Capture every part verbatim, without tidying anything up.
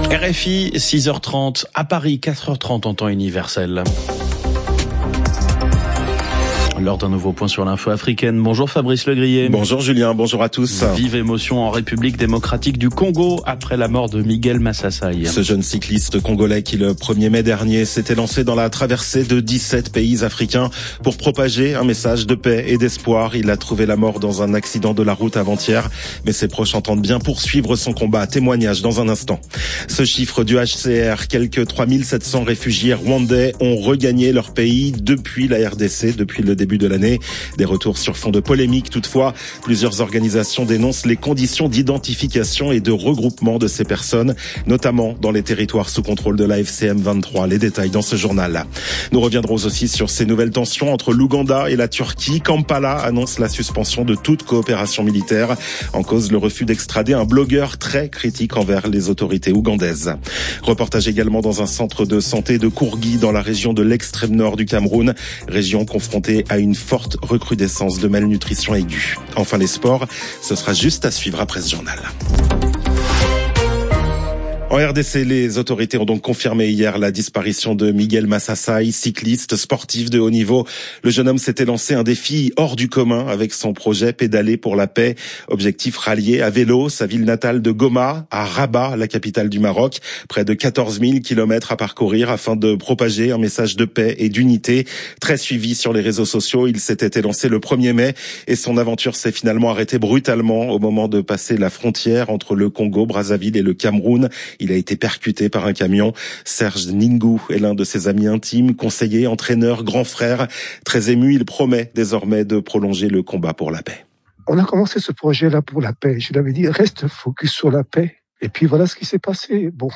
R F I, six heures trente, à Paris, quatre heures trente en temps universel. Lors d'un nouveau point sur l'info africaine. Bonjour Fabrice Legrier. Bonjour Julien, bonjour à tous. Vive émotion en République démocratique du Congo après la mort de Miguel Massasaï. Ce jeune cycliste congolais qui le premier mai dernier s'était lancé dans la traversée de dix-sept pays africains pour propager un message de paix et d'espoir. Il a trouvé la mort dans un accident de la route avant-hier, mais ses proches entendent bien poursuivre son combat. Témoignage dans un instant. Ce chiffre du H C R, quelques trois mille sept cents réfugiés rwandais ont regagné leur pays depuis la R D C, depuis le début de l'année. Des retours sur fond de polémique toutefois. Plusieurs organisations dénoncent les conditions d'identification et de regroupement de ces personnes, notamment dans les territoires sous contrôle de la F C M vingt-trois. Les détails dans ce journal. Nous reviendrons aussi sur ces nouvelles tensions entre l'Ouganda et la Turquie. Kampala annonce la suspension de toute coopération militaire. En cause, le refus d'extrader un blogueur très critique envers les autorités ougandaises. Reportage également dans un centre de santé de Kourgui dans la région de l'extrême nord du Cameroun, région confrontée à une forte recrudescence de malnutrition aiguë. Enfin les sports, ce sera juste à suivre après ce journal. En R D C, les autorités ont donc confirmé hier la disparition de Miguel Massasaï, cycliste sportif de haut niveau. Le jeune homme s'était lancé un défi hors du commun avec son projet Pédaler pour la paix. Objectif rallier à vélo sa ville natale de Goma à Rabat, la capitale du Maroc. Près de quatorze mille kilomètres à parcourir afin de propager un message de paix et d'unité. Très suivi sur les réseaux sociaux, il s'était lancé le premier mai et son aventure s'est finalement arrêtée brutalement au moment de passer la frontière entre le Congo, Brazzaville et le Cameroun. Il a été percuté par un camion. Serge Ningou est l'un de ses amis intimes, conseiller, entraîneur, grand frère. Très ému, il promet désormais de prolonger le combat pour la paix. On a commencé ce projet-là pour la paix. Je lui avais dit, reste focus sur la paix. Et puis voilà ce qui s'est passé. Bon,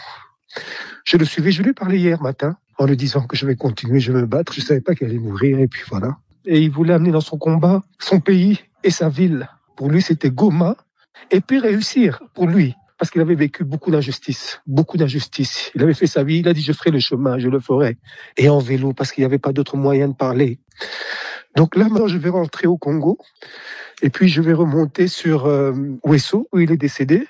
je le suivais, je lui ai parlé hier matin en lui disant que je vais continuer, je vais me battre. Je savais pas qu'il allait mourir et puis voilà. Et il voulait amener dans son combat son pays et sa ville. Pour lui, c'était Goma. Et puis réussir pour lui. Parce qu'il avait vécu beaucoup d'injustices, beaucoup d'injustices. Il avait fait sa vie, il a dit je ferai le chemin, je le ferai. Et en vélo, parce qu'il n'y avait pas d'autre moyen de parler. Donc là, maintenant, je vais rentrer au Congo. Et puis, je vais remonter sur euh, Ouesso, où il est décédé.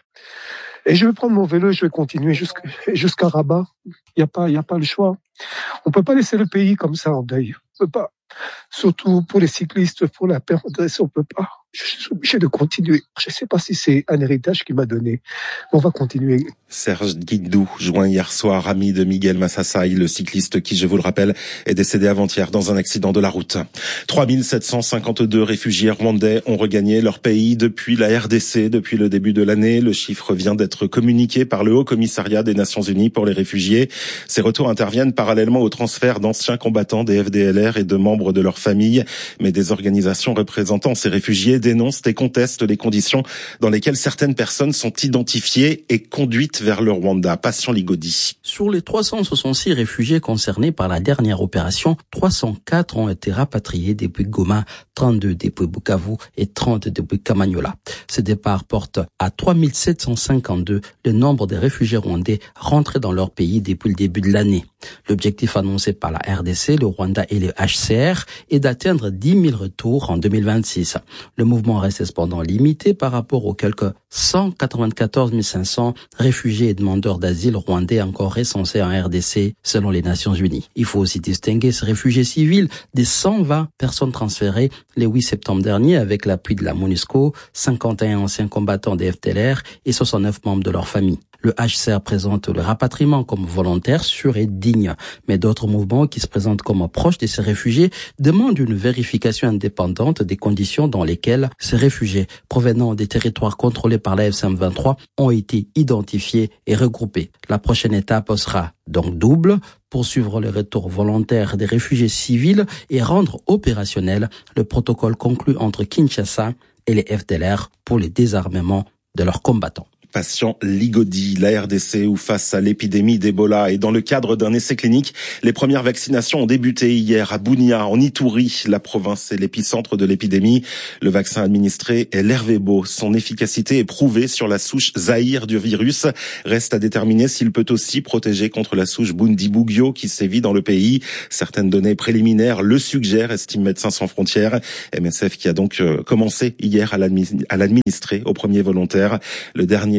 Et je vais prendre mon vélo et je vais continuer jusqu'à, jusqu'à Rabat. Il n'y a pas, il n'y a pas le choix. On ne peut pas laisser le pays comme ça en deuil. On ne peut pas. Surtout pour les cyclistes, pour la paix, on ne peut pas. Je suis obligé de continuer. Je ne sais pas si c'est un héritage qu'il m'a donné. On va continuer. Serge Guidou, joint hier soir, ami de Miguel Massasaï, le cycliste qui, je vous le rappelle, est décédé avant-hier dans un accident de la route. trois mille sept cent cinquante-deux réfugiés rwandais ont regagné leur pays depuis la R D C, depuis le début de l'année. Le chiffre vient d'être communiqué par le Haut Commissariat des Nations Unies pour les réfugiés. Ces retours interviennent parallèlement au transfert d'anciens combattants des F D L R et de membres de leurs familles. Mais des organisations représentant ces réfugiés dénoncent et contestent les conditions dans lesquelles certaines personnes sont identifiées et conduites vers le Rwanda. Passion Ligodi. Sur les trois cent soixante-six réfugiés concernés par la dernière opération, trois cent quatre ont été rapatriés depuis Goma, trente-deux depuis Bukavu et trente depuis Kamanyola. Ce départ porte à trois mille sept cent cinquante-deux le nombre de réfugiés rwandais rentrés dans leur pays depuis le début de l'année. L'objectif annoncé par la R D C, le Rwanda et le H C R est d'atteindre dix mille retours en deux mille vingt-six. Le mouvement reste cependant limité par rapport aux quelques cent quatre-vingt-quatorze mille cinq cents réfugiés et demandeurs d'asile rwandais encore recensés en R D C selon les Nations Unies. Il faut aussi distinguer ces réfugiés civils des cent vingt personnes transférées le huit septembre dernier avec l'appui de la MONUSCO, cinquante et un anciens combattants des F D L R et soixante-neuf membres de leur famille. Le H C R présente le rapatriement comme volontaire, sûr et digne. Mais d'autres mouvements qui se présentent comme proches de ces réfugiés demandent une vérification indépendante des conditions dans lesquelles ces réfugiés provenant des territoires contrôlés par la F C M vingt-trois ont été identifiés et regroupés. La prochaine étape sera donc double, poursuivre le retour volontaire des réfugiés civils et rendre opérationnel le protocole conclu entre Kinshasa et les F D L R pour le désarmement de leurs combattants. Patient Ligodi, la R D C, où face à l'épidémie d'Ebola et dans le cadre d'un essai clinique, les premières vaccinations ont débuté hier à Bunia, en Ituri. La province est l'épicentre de l'épidémie. Le vaccin administré est l'Ervebo. Son efficacité est prouvée sur la souche Zaïre du virus. Reste à déterminer s'il peut aussi protéger contre la souche Bundibugyo qui sévit dans le pays. Certaines données préliminaires le suggèrent, estime Médecins sans frontières. M S F qui a donc commencé hier à l'administrer aux premiers volontaires. Le dernier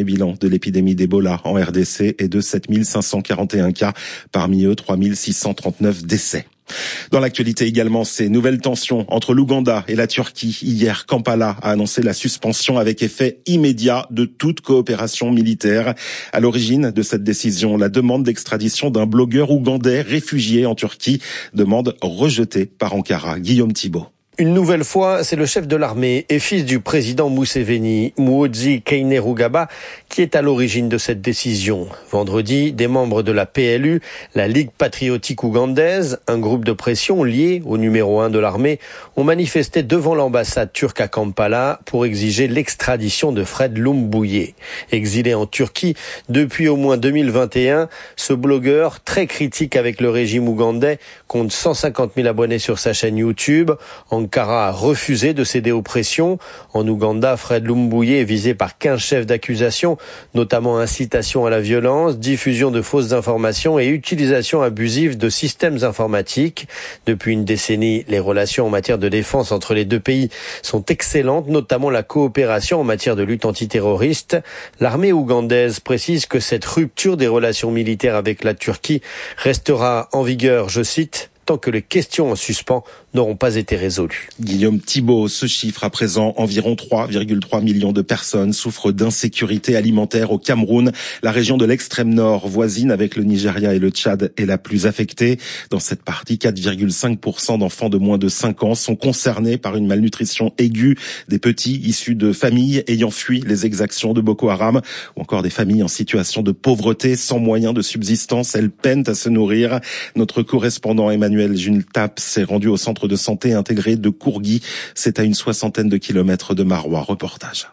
dernier bilan de l'épidémie d'Ebola en R D C est de sept mille cinq cent quarante et un cas, parmi eux trois mille six cent trente-neuf décès. Dans l'actualité également, ces nouvelles tensions entre l'Ouganda et la Turquie. Hier, Kampala a annoncé la suspension avec effet immédiat de toute coopération militaire. À l'origine de cette décision, la demande d'extradition d'un blogueur ougandais réfugié en Turquie, demande rejetée par Ankara. Guillaume Thibault. Une nouvelle fois, c'est le chef de l'armée et fils du président Museveni, Muhoozi Kainerugaba, qui est à l'origine de cette décision. Vendredi, des membres de la P L U, la Ligue patriotique ougandaise, un groupe de pression lié au numéro un de l'armée, ont manifesté devant l'ambassade turque à Kampala pour exiger l'extradition de Fred Lumbuye. Exilé en Turquie depuis au moins deux mille vingt et un, ce blogueur, très critique avec le régime ougandais, compte cent cinquante mille abonnés sur sa chaîne YouTube. Ankara a refusé de céder aux pressions. En Ouganda, Fred Lumbuye est visé par quinze chefs d'accusation, notamment incitation à la violence, diffusion de fausses informations et utilisation abusive de systèmes informatiques. Depuis une décennie, les relations en matière de défense entre les deux pays sont excellentes, notamment la coopération en matière de lutte antiterroriste. L'armée ougandaise précise que cette rupture des relations militaires avec la Turquie restera en vigueur, je cite, tant que les questions en suspens n'auront pas été résolues. Guillaume Thibault, ce chiffre à présent, environ trois virgule trois millions de personnes souffrent d'insécurité alimentaire au Cameroun. La région de l'extrême nord, voisine avec le Nigeria et le Tchad, est la plus affectée. Dans cette partie, quatre virgule cinq pour cent d'enfants de moins de cinq ans sont concernés par une malnutrition aiguë. Des petits issus de familles ayant fui les exactions de Boko Haram ou encore des familles en situation de pauvreté sans moyens de subsistance. Elles peinent à se nourrir. Notre correspondant Emmanuel Junetap s'est rendu au centre de santé intégré de Kourgui. C'est à une soixantaine de kilomètres de Maroua. Reportage.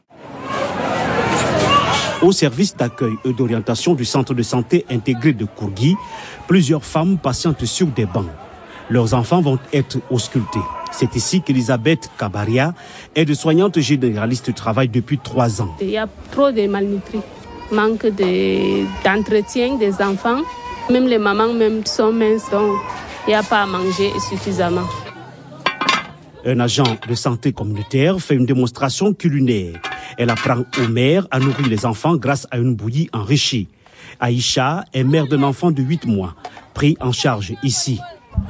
Au service d'accueil et d'orientation du centre de santé intégré de Kourgui, plusieurs femmes patientent sur des bancs. Leurs enfants vont être auscultés. C'est ici qu'Elisabeth Kabaria, aide-soignante généraliste, travaille depuis trois ans. Il y a trop de malnutris, manque de, d'entretien des enfants. Même les mamans même sont minces, donc il n'y a pas à manger suffisamment. Un agent de santé communautaire fait une démonstration culinaire. Elle apprend aux mères à nourrir les enfants grâce à une bouillie enrichie. Aïcha est mère d'un enfant de huit mois, pris en charge ici.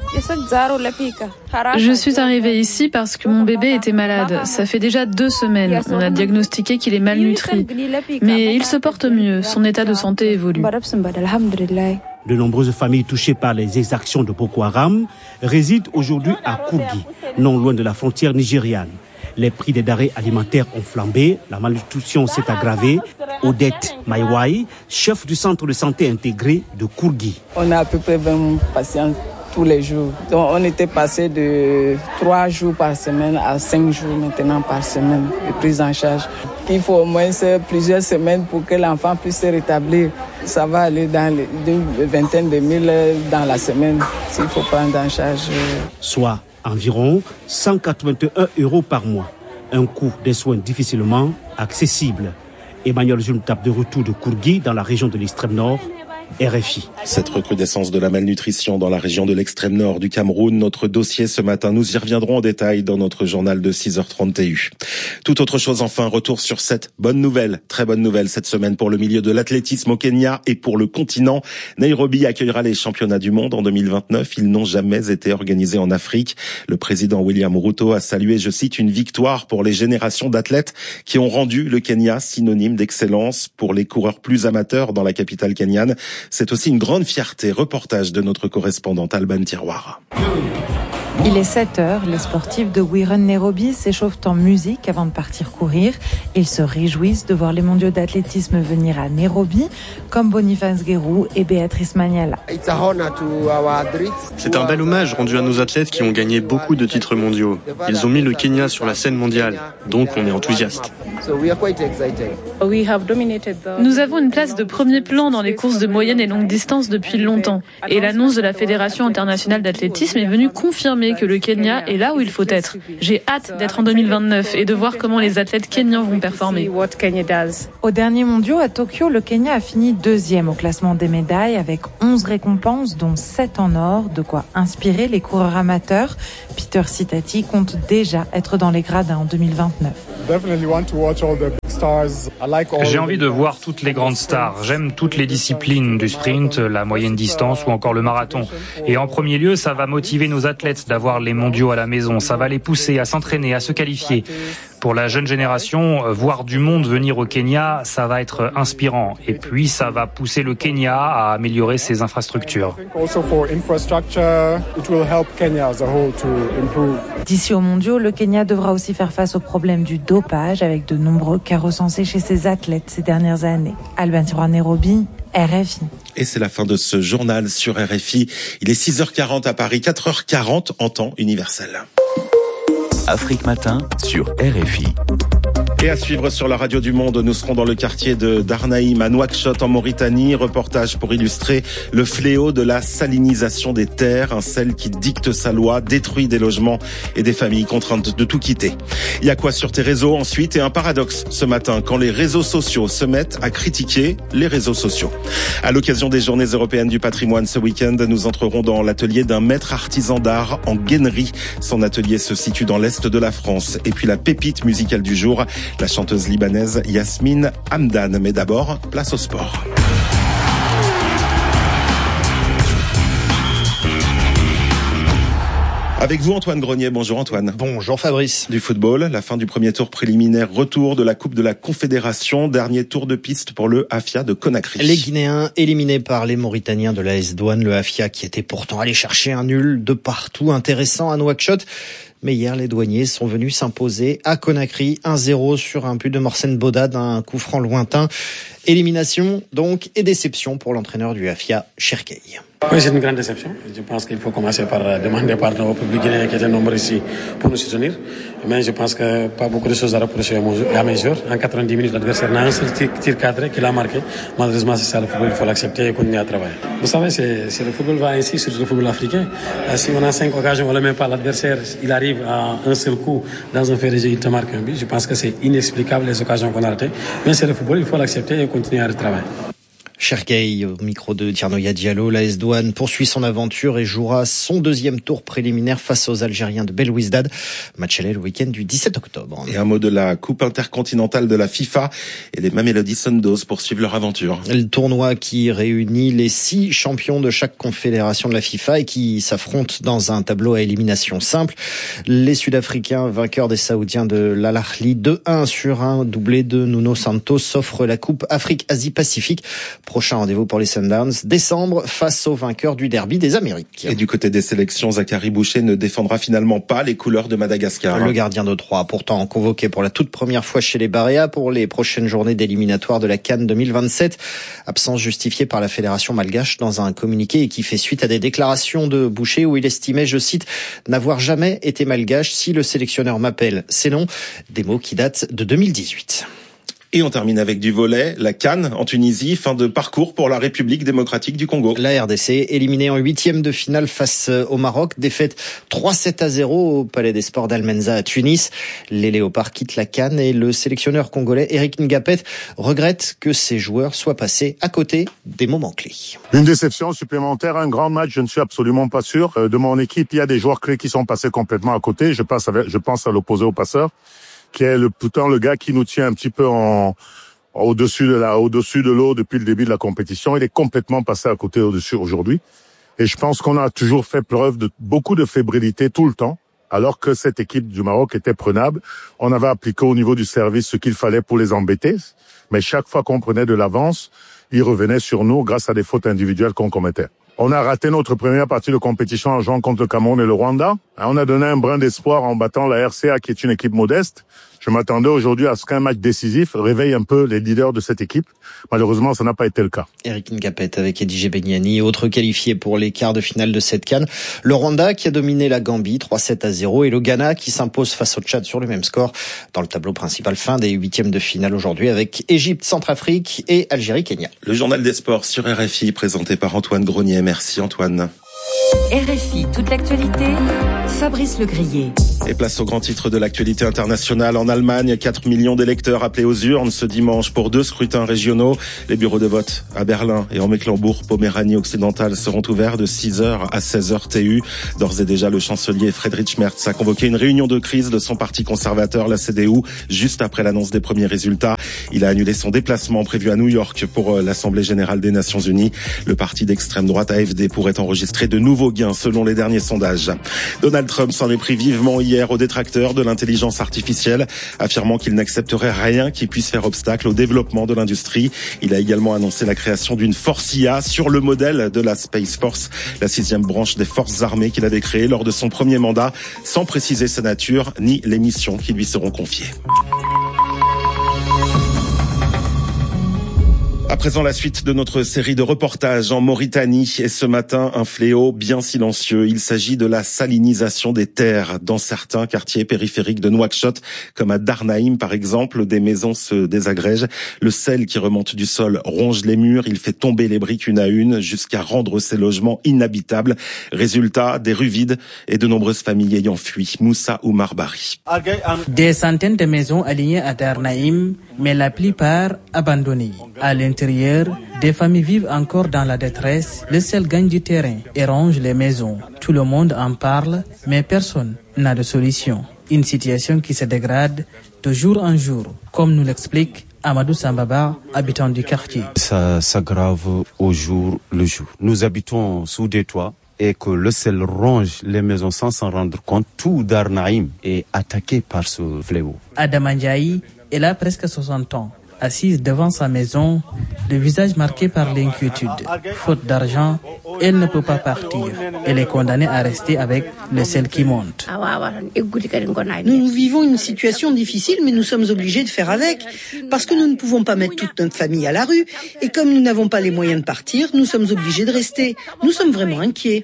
Je suis arrivée ici parce que mon bébé était malade. Ça fait déjà deux semaines. On a diagnostiqué qu'il est malnutri. Mais il se porte mieux. Son état de santé évolue. De nombreuses familles touchées par les exactions de Boko Haram résident aujourd'hui à Kourgui, non loin de la frontière nigériane. Les prix des denrées alimentaires ont flambé, la malnutrition s'est aggravée. Odette Maïwaï, chef du centre de santé intégré de Kourgui. On a à peu près vingt patients tous les jours. Donc on était passé de trois jours par semaine à cinq jours maintenant par semaine de prise en charge. Il faut au moins plusieurs semaines pour que l'enfant puisse se rétablir. Ça va aller dans les vingtaine de mille dans la semaine s'il faut prendre en charge. Soit environ cent quatre-vingt-un euros par mois. Un coût des soins difficilement accessible. Emmanuel Junetap de retour de Kourgui dans la région de l'extrême nord. R F I. Cette recrudescence de la malnutrition dans la région de l'extrême nord du Cameroun, notre dossier ce matin, nous y reviendrons en détail dans notre journal de six heures trente T U. Tout autre chose enfin, retour sur cette bonne nouvelle, très bonne nouvelle cette semaine pour le milieu de l'athlétisme au Kenya et pour le continent. Nairobi accueillera les championnats du monde en deux mille vingt-neuf. Ils n'ont jamais été organisés en Afrique. Le président William Ruto a salué, je cite, une victoire pour les générations d'athlètes qui ont rendu le Kenya synonyme d'excellence pour les coureurs plus amateurs dans la capitale kenyane. C'est aussi une grande fierté. Reportage de notre correspondante Alban Tiroir. Il est sept heures, les sportifs de We Run Nairobi s'échauffent en musique avant de partir courir. Ils se réjouissent de voir les mondiaux d'athlétisme venir à Nairobi, comme Boniface Guérou et Béatrice Maniala. C'est un bel hommage rendu à nos athlètes qui ont gagné beaucoup de titres mondiaux. Ils ont mis le Kenya sur la scène mondiale, donc on est enthousiaste. Nous avons une place de premier plan dans les courses de moyenne et longue distance depuis longtemps. Et l'annonce de la Fédération internationale d'athlétisme est venue confirmer que le Kenya est là où il faut être. J'ai hâte d'être en deux mille vingt-neuf et de voir comment les athlètes kenyans vont performer. Aux derniers mondiaux à Tokyo, le Kenya a fini deuxième au classement des médailles avec onze récompenses, dont sept en or, de quoi inspirer les coureurs amateurs. Peter Sitati compte déjà être dans les gradins en deux mille vingt-neuf. J'ai envie de voir toutes les grandes stars. J'aime toutes les disciplines du sprint, la moyenne distance ou encore le marathon. Et en premier lieu, ça va motiver nos athlètes d'avoir les mondiaux à la maison. Ça va les pousser à s'entraîner, à se qualifier. Pour la jeune génération, voir du monde venir au Kenya, ça va être inspirant. Et puis, ça va pousser le Kenya à améliorer ses infrastructures. D'ici aux mondiaux, le Kenya devra aussi faire face au problème du dopage avec de nombreux cas recensés chez ses athlètes ces dernières années. Albin Tiroir, Nairobi, R F I. Et c'est la fin de ce journal sur R F I. Il est six heures quarante à Paris, quatre heures quarante en temps universel. Afrique Matin sur R F I. Et à suivre sur la radio du Monde, nous serons dans le quartier de Darnaïm à Nouakchott en Mauritanie. Reportage pour illustrer le fléau de la salinisation des terres, un sel qui dicte sa loi, détruit des logements et des familles contraintes de tout quitter. Il y a quoi sur tes réseaux ensuite? Et un paradoxe ce matin quand les réseaux sociaux se mettent à critiquer les réseaux sociaux. À l'occasion des Journées européennes du patrimoine ce week-end, nous entrerons dans l'atelier d'un maître artisan d'art en Guennerie. Son atelier se situe dans l'est de la France. Et puis la pépite musicale du jour, la chanteuse libanaise Yasmine Hamdan. Mais d'abord, place au sport. Avec vous Antoine Grenier, bonjour Antoine. Bonjour Fabrice. Du football, la fin du premier tour préliminaire, retour de la Coupe de la Confédération, dernier tour de piste pour le Hafia de Conakry. Les Guinéens éliminés par les Mauritaniens de l'A S Douane, le Hafia qui était pourtant allé chercher un nul de partout intéressant à Nouakchott. Mais hier, les douaniers sont venus s'imposer à Conakry un zéro sur un but de Morsen Boda d'un coup franc lointain. Élimination donc et déception pour l'entraîneur du Hafia, Cherkei. Oui, c'est une grande déception. Je pense qu'il faut commencer par demander pardon au public guinéen qui était nombreux ici pour nous soutenir. Mais je pense que pas beaucoup de choses à reprocher à mes joueurs. En quatre-vingt-dix minutes, l'adversaire n'a un seul tir cadré qu'il a marqué. Malheureusement, c'est ça le football, il faut l'accepter et continuer à travailler. Vous savez, c'est, c'est le football va ainsi, surtout le football africain. Si on a cinq occasions, on ne le met pas. L'adversaire, il arrive à un seul coup dans un fait de jeu, il te marque un but. Je pense que c'est inexplicable les occasions qu'on a ratées. Mais c'est le football, il faut l'accepter et continuer à travailler. Cherkei, au micro de Tiernoya Diallo, l'A S Douane poursuit son aventure et jouera son deuxième tour préliminaire face aux Algériens de Belouizdad. Match aller le week-end du dix-sept octobre. Et un mot de la Coupe intercontinentale de la FIFA et les Mamelody Sundowns poursuivent leur aventure. Le tournoi qui réunit les six champions de chaque confédération de la FIFA et qui s'affrontent dans un tableau à élimination simple. Les Sud-Africains, vainqueurs des Saoudiens de l'Al Ahly deux un sur un doublé de Nuno Santos, s'offrent la Coupe Afrique-Asie-Pacifique. Prochain rendez-vous pour les Sundowns, décembre, face aux vainqueurs du derby des Amériques. Et du côté des sélections, Zachary Boucher ne défendra finalement pas les couleurs de Madagascar. Le gardien de Troyes, pourtant convoqué pour la toute première fois chez les Baréas pour les prochaines journées d'éliminatoire de la CAN deux mille vingt-sept. Absence justifiée par la Fédération malgache dans un communiqué et qui fait suite à des déclarations de Boucher où il estimait, je cite, n'avoir jamais été malgache si le sélectionneur m'appelle. C'est non. Des mots qui datent de deux mille dix-huit. Et on termine avec du volley, la CAN en Tunisie, fin de parcours pour la République démocratique du Congo. La R D C éliminée en huitième de finale face au Maroc, défaite trois sept à zéro au Palais des Sports d'Al-Menza à Tunis. Les Léopards quittent la CAN et le sélectionneur congolais Eric Ngapet regrette que ses joueurs soient passés à côté des moments clés. Une déception supplémentaire, un grand match, je ne suis absolument pas sûr. De mon équipe, il y a des joueurs clés qui sont passés complètement à côté. Je pense, avec, je pense à l'opposé au passeur, qui est le pourtant le gars qui nous tient un petit peu en au-dessus de la au-dessus de l'eau depuis le début de la compétition. Il est complètement passé à côté au-dessus aujourd'hui. Et je pense qu'on a toujours fait preuve de beaucoup de fébrilité tout le temps, alors que cette équipe du Maroc était prenable. On avait appliqué au niveau du service ce qu'il fallait pour les embêter, mais chaque fois qu'on prenait de l'avance, ils revenaient sur nous grâce à des fautes individuelles qu'on commettait. On a raté notre première partie de compétition en jouant contre le Cameroun et le Rwanda. On a donné un brin d'espoir en battant la R C A, qui est une équipe modeste. Je m'attendais aujourd'hui à ce qu'un match décisif réveille un peu les leaders de cette équipe. Malheureusement, ça n'a pas été le cas. Eric Ngapet avec Edige Benyani, autre qualifié pour les quarts de finale de cette CAN. Le Rwanda qui a dominé la Gambie trois sept à zéro et le Ghana qui s'impose face au Tchad sur le même score. Dans le tableau principal, fin des huitièmes de finale aujourd'hui avec Égypte, Centrafrique et Algérie-Kenya. Le journal des sports sur R F I présenté par Antoine Grenier. Merci Antoine. R F I, toute l'actualité, Fabrice Legrier. Et place au grand titre de l'actualité internationale. En Allemagne, quatre millions d'électeurs appelés aux urnes ce dimanche pour deux scrutins régionaux. Les bureaux de vote à Berlin et en Mecklembourg-Poméranie occidentale seront ouverts de six heures à seize heures T U. D'ores et déjà, le chancelier Friedrich Merz a convoqué une réunion de crise de son parti conservateur, la C D U, juste après l'annonce des premiers résultats. Il a annulé son déplacement prévu à New York pour l'Assemblée générale des Nations unies. Le parti d'extrême droite A F D pourrait enregistrer de nouveaux gains selon les derniers sondages. Donald Trump s'en est pris vivement hier aux détracteurs de l'intelligence artificielle, affirmant qu'il n'accepterait rien qui puisse faire obstacle au développement de l'industrie. Il a également annoncé la création d'une force I A sur le modèle de la Space Force, la sixième branche des forces armées qu'il avait créée lors de son premier mandat, sans préciser sa nature ni les missions qui lui seront confiées. À présent, la suite de notre série de reportages en Mauritanie. Et ce matin, un fléau bien silencieux. Il s'agit de la salinisation des terres. Dans certains quartiers périphériques de Nouakchott, comme à Darnaïm par exemple, des maisons se désagrègent. Le sel qui remonte du sol ronge les murs. Il fait tomber les briques une à une jusqu'à rendre ces logements inhabitables. Résultat, des rues vides et de nombreuses familles ayant fui. Moussa Oumar Bari. Des centaines de maisons alignées à Darnaïm, mais la plupart abandonnées. À l'intérieur, des familles vivent encore dans la détresse. Le sel gagne du terrain et ronge les maisons. Tout le monde en parle, mais personne n'a de solution. Une situation qui se dégrade de jour en jour, comme nous l'explique Amadou Sambaba, habitant du quartier. Ça s'aggrave au jour le jour. Nous habitons sous des toits et que le sel ronge les maisons sans s'en rendre compte. Tout Darnaïm est attaqué par ce fléau. Adama Ndiaye, elle a presque soixante ans. Assise devant sa maison, le visage marqué par l'inquiétude. Faute d'argent, elle ne peut pas partir. Elle est condamnée à rester avec le sel qui monte. Nous vivons une situation difficile, mais nous sommes obligés de faire avec, parce que nous ne pouvons pas mettre toute notre famille à la rue, et comme nous n'avons pas les moyens de partir, nous sommes obligés de rester. Nous sommes vraiment inquiets.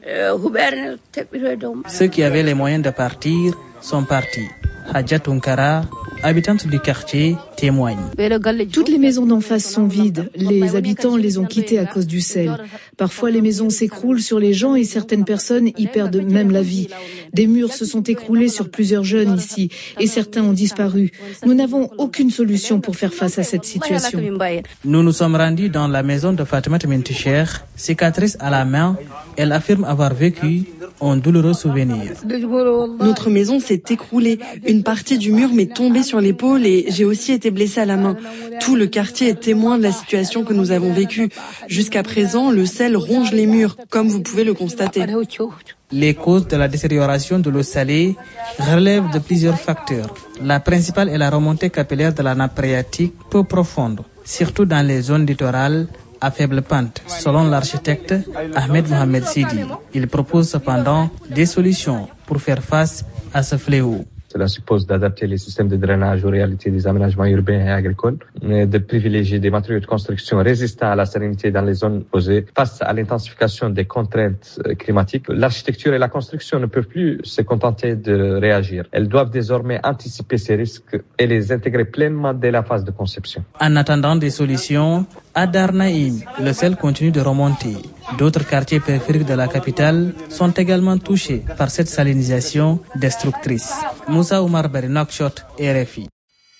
Ceux qui avaient les moyens de partir sont partis. Hadja Tunkara, habitante du quartier, témoigne. Toutes les maisons d'en face sont vides. Les habitants les ont quittées à cause du sel. Parfois, les maisons s'écroulent sur les gens et certaines personnes y perdent même la vie. Des murs se sont écroulés sur plusieurs jeunes ici et certains ont disparu. Nous n'avons aucune solution pour faire face à cette situation. Nous nous sommes rendus dans la maison de Fatima Minticher. Cicatrice à la main, elle affirme avoir vécu un douloureux souvenir. Notre maison s'est écroulée. Une partie du mur m'est tombée sur l'épaule et j'ai aussi été blessée à la main. Tout le quartier est témoin de la situation que nous avons vécue. Jusqu'à présent, le sel ronge les murs, comme vous pouvez le constater. Les causes de la détérioration de l'eau salée relèvent de plusieurs facteurs. La principale est la remontée capillaire de la nappe phréatique peu profonde, surtout dans les zones littorales à faible pente, selon l'architecte Ahmed Mohamed Sidi. Il propose cependant des solutions pour faire face à ce fléau. Cela suppose d'adapter les systèmes de drainage aux réalités des aménagements urbains et agricoles, de privilégier des matériaux de construction résistants à la salinité dans les zones posées. Face à l'intensification des contraintes climatiques, l'architecture et la construction ne peuvent plus se contenter de réagir. Elles doivent désormais anticiper ces risques et les intégrer pleinement dès la phase de conception. En attendant des solutions, à Darnaïm, le sel continue de remonter. D'autres quartiers périphériques de la capitale sont également touchés par cette salinisation destructrice. Moussa Oumar Bari, Nouakchott, R F I.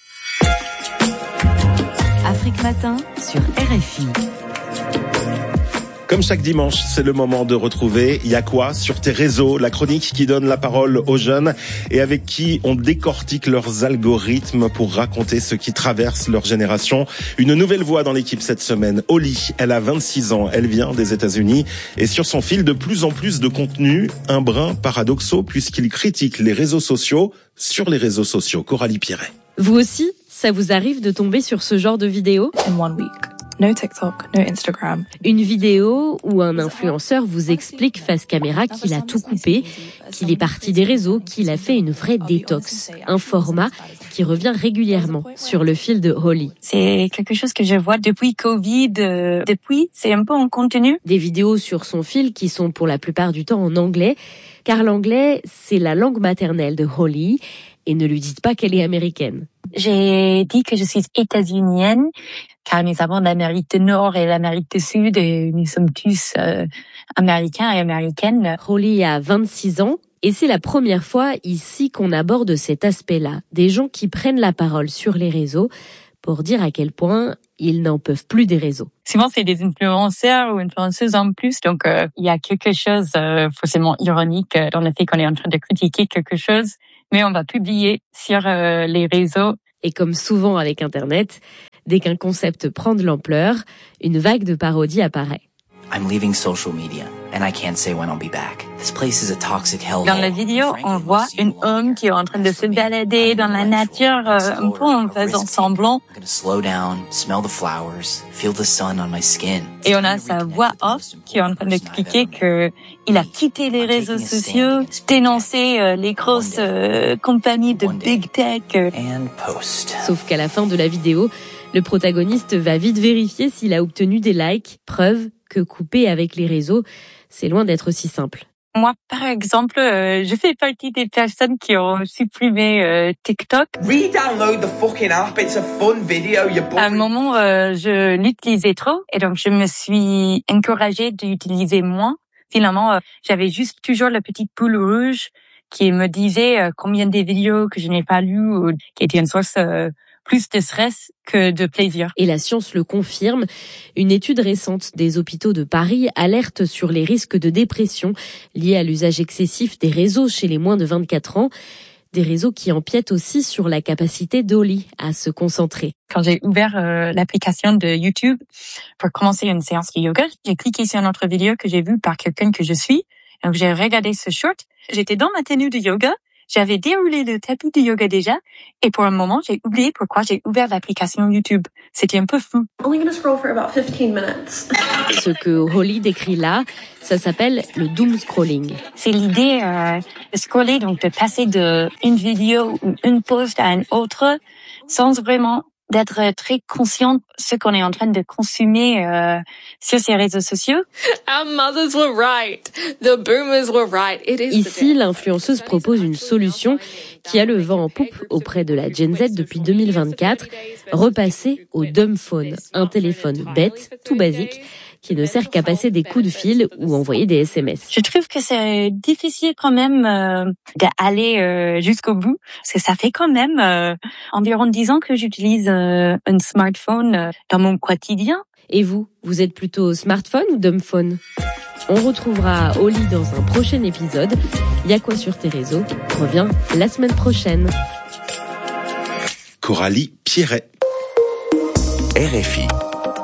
Afrique Matin sur R F I. Comme chaque dimanche, c'est le moment de retrouver Y'a quoi sur tes réseaux, la chronique qui donne la parole aux jeunes et avec qui on décortique leurs algorithmes pour raconter ce qui traverse leur génération. Une nouvelle voix dans l'équipe cette semaine, Oli. Elle a vingt-six ans, elle vient des États-Unis et sur son fil de plus en plus de contenus, un brin paradoxaux puisqu'il critique les réseaux sociaux sur les réseaux sociaux. Coralie Pierret. Vous aussi, ça vous arrive de tomber sur ce genre de vidéo ? In one week. No TikTok, no Instagram. Une vidéo où un influenceur vous explique face caméra qu'il a tout coupé, qu'il est parti des réseaux, qu'il a fait une vraie détox. Un format qui revient régulièrement sur le fil de Holly. C'est quelque chose que je vois depuis Covid. Euh, depuis, c'est un peu en continu. Des vidéos sur son fil qui sont pour la plupart du temps en anglais, car l'anglais, c'est la langue maternelle de Holly. Et ne lui dites pas qu'elle est américaine. J'ai dit que je suis états-unienne car nous avons l'Amérique du Nord et l'Amérique du Sud et nous sommes tous euh, Américains et Américaines. Holly a vingt-six ans et c'est la première fois ici qu'on aborde cet aspect-là. Des gens qui prennent la parole sur les réseaux pour dire à quel point ils n'en peuvent plus des réseaux. Souvent, c'est des influenceurs ou influenceuses en plus, donc euh, il y a quelque chose euh, forcément ironique dans le fait qu'on est en train de critiquer quelque chose, mais on va publier sur euh, les réseaux. Et comme souvent avec Internet, dès qu'un concept prend de l'ampleur, une vague de parodies apparaît. I'm leaving social media and I can't say when I'll be back. This place is a toxic hellhole. Dans la vidéo, on voit un homme qui est en train de se balader dans la nature, euh, un peu en faisant semblant. I'm gonna slow down, smell the flowers, feel the sun on my skin. Et on a sa voix off qui est en train d'expliquer que il a quitté les réseaux sociaux, dénoncé euh, les grosses euh, compagnies de big tech. Euh. Sauf qu'à la fin de la vidéo, le protagoniste va vite vérifier s'il a obtenu des likes, preuve que couper avec les réseaux, c'est loin d'être si simple. Moi, par exemple, euh, je fais partie des personnes qui ont supprimé euh, TikTok. Re-download the fucking app, it's a fun video, you À un moment, euh, je l'utilisais trop et donc je me suis encouragée d'utiliser moins. Finalement, euh, j'avais juste toujours la petite boule rouge qui me disait euh, combien des vidéos que je n'ai pas lues ou qui était une source euh, plus de stress que de plaisir. Et la science le confirme. Une étude récente des hôpitaux de Paris alerte sur les risques de dépression liés à l'usage excessif des réseaux chez les moins de vingt-quatre ans. Des réseaux qui empiètent aussi sur la capacité d'Holly à se concentrer. Quand j'ai ouvert euh, l'application de YouTube pour commencer une séance de yoga, j'ai cliqué sur une autre vidéo que j'ai vue par quelqu'un que je suis. Donc j'ai regardé ce short. J'étais dans ma tenue de yoga. J'avais déroulé le tapis de yoga déjà, et pour un moment, j'ai oublié pourquoi j'ai ouvert l'application YouTube. C'était un peu fou. Ce que Holly décrit là, ça s'appelle le doom scrolling. C'est l'idée euh, de scroller, donc de passer de une vidéo ou une post à une autre, sans vraiment d'être très conscient de ce qu'on est en train de consommer euh, sur ces réseaux sociaux. Our mothers were right. The boomers were right. It is Ici, l'influenceuse propose une solution qui a le vent en poupe auprès de la Gen Z depuis deux mille vingt-quatre, repasser au dumb phone, un téléphone bête, tout basique, qui ne sert qu'à passer des coups de fil ou envoyer des S M S. Je trouve que c'est difficile quand même euh, d'aller euh, jusqu'au bout, parce que ça fait quand même euh, environ dix ans que j'utilise euh, un smartphone euh, dans mon quotidien. Et vous, vous êtes plutôt smartphone ou dumb phone ? On retrouvera Holly dans un prochain épisode. Y'a quoi sur tes réseaux ? Reviens la semaine prochaine. Coralie Pierret. R F I.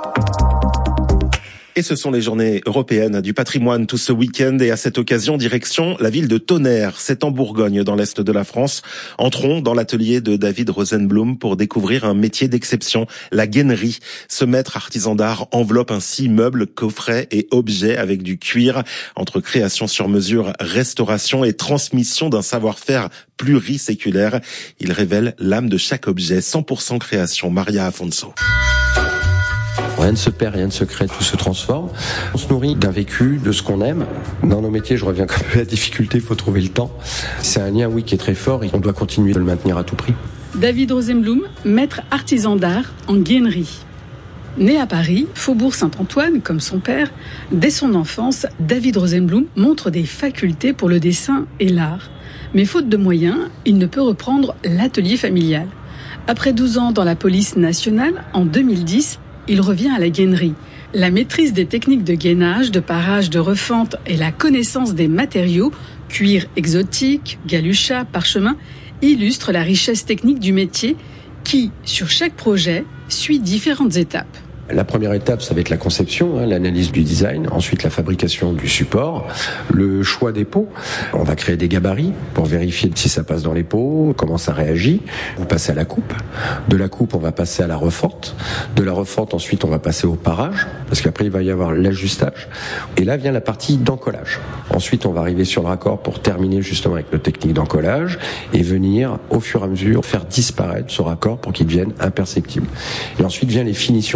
Et ce sont les journées européennes du patrimoine tout ce week-end et à cette occasion, direction la ville de Tonnerre. C'est en Bourgogne, dans l'est de la France. Entrons dans l'atelier de David Rosenblum pour découvrir un métier d'exception, la gainerie. Ce maître artisan d'art enveloppe ainsi meubles, coffrets et objets avec du cuir. Entre création sur mesure, restauration et transmission d'un savoir-faire pluriséculaire, il révèle l'âme de chaque objet. cent pour cent création. Maria Afonso. Rien ne se perd, rien ne se crée, tout se transforme. On se nourrit d'un vécu, de ce qu'on aime. Dans nos métiers, je reviens quand même à la difficulté, il faut trouver le temps. C'est un lien, oui, qui est très fort et on doit continuer de le maintenir à tout prix. David Rosenblum, maître artisan d'art en gainerie. Né à Paris, faubourg Saint-Antoine, comme son père, dès son enfance, David Rosenblum montre des facultés pour le dessin et l'art. Mais faute de moyens, il ne peut reprendre l'atelier familial. Après douze ans dans la police nationale, en deux mille dix, il revient à la gainerie. La maîtrise des techniques de gainage, de parage, de refente et la connaissance des matériaux, cuir exotique, galucha, parchemin, illustrent la richesse technique du métier qui, sur chaque projet, suit différentes étapes. La première étape, ça va être la conception, hein, l'analyse du design, ensuite la fabrication du support, le choix des pots. On va créer des gabarits pour vérifier si ça passe dans les pots, comment ça réagit. On passe à la coupe. De la coupe, on va passer à la refente. De la refente, ensuite, on va passer au parage, parce qu'après, il va y avoir l'ajustage. Et là vient la partie d'encollage. Ensuite, on va arriver sur le raccord pour terminer justement avec notre technique d'encollage et venir, au fur et à mesure, faire disparaître ce raccord pour qu'il devienne imperceptible. Et ensuite, vient les finitions qui sont choisies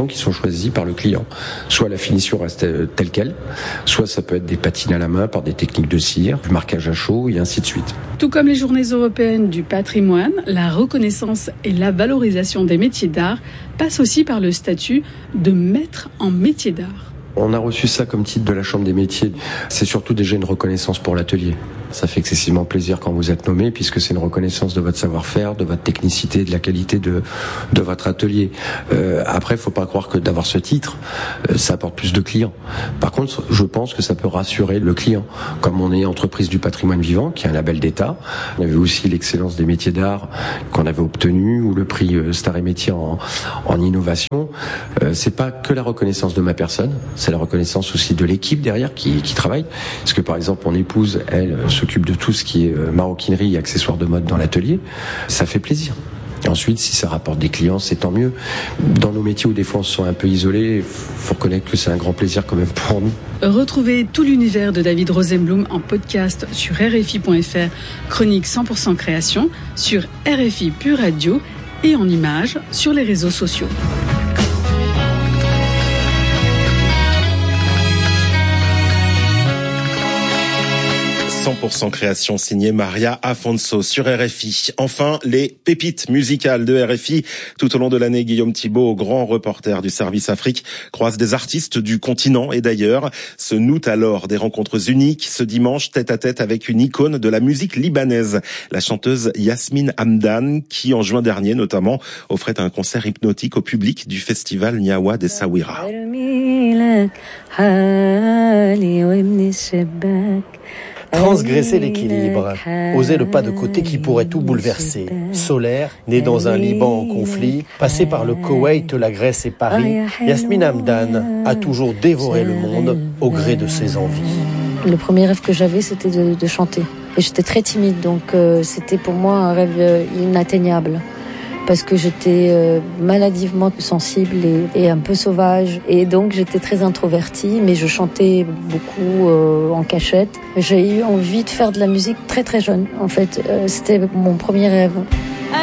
choisi par le client. Soit la finition reste telle quelle, soit ça peut être des patines à la main par des techniques de cire, du marquage à chaud et ainsi de suite. Tout comme les journées européennes du patrimoine, la reconnaissance et la valorisation des métiers d'art passent aussi par le statut de maître en métier d'art. On a reçu ça comme titre de la Chambre des métiers. C'est surtout déjà une reconnaissance pour l'atelier. Ça fait excessivement plaisir quand vous êtes nommé, puisque c'est une reconnaissance de votre savoir-faire, de votre technicité, de la qualité de, de votre atelier. Euh, après, il ne faut pas croire que d'avoir ce titre, euh, ça apporte plus de clients. Par contre, je pense que ça peut rassurer le client. Comme on est entreprise du patrimoine vivant, qui est un label d'État, on avait aussi l'excellence des métiers d'art qu'on avait obtenu, ou le prix Star et Métiers en, en innovation. Euh, c'est pas que la reconnaissance de ma personne, c'est la reconnaissance aussi de l'équipe derrière qui, qui travaille. Parce que par exemple, mon épouse, elle, s'occupe de tout ce qui est maroquinerie et accessoires de mode dans l'atelier. Ça fait plaisir. Et ensuite, si ça rapporte des clients, c'est tant mieux. Dans nos métiers où des fois on se sent un peu isolé, il faut reconnaître que c'est un grand plaisir quand même pour nous. Retrouvez tout l'univers de David Rosenblum en podcast sur R F I point F R, chronique cent pour cent création, sur R F I Pure Radio et en images sur les réseaux sociaux. cent pour cent création signée Maria Afonso sur R F I. Enfin, les pépites musicales de R F I. Tout au long de l'année, Guillaume Thibault, grand reporter du service Afrique, croise des artistes du continent et d'ailleurs. Se nouent alors des rencontres uniques ce dimanche, tête à tête avec une icône de la musique libanaise, la chanteuse Yasmine Hamdan, qui en juin dernier notamment offrait un concert hypnotique au public du festival Niawa des Sawira. Transgresser l'équilibre, oser le pas de côté qui pourrait tout bouleverser. Solaire, née dans un Liban en conflit, passée par le Koweït, la Grèce et Paris, Yasmine Hamdan a toujours dévoré le monde au gré de ses envies. Le premier rêve que j'avais, c'était de, de chanter. Et j'étais très timide, donc euh, c'était pour moi un rêve euh, inatteignable. Parce que j'étais euh, maladivement sensible et, et un peu sauvage. Et donc j'étais très introvertie, mais je chantais beaucoup euh, en cachette. J'ai eu envie de faire de la musique très très jeune. En fait, euh, c'était mon premier rêve.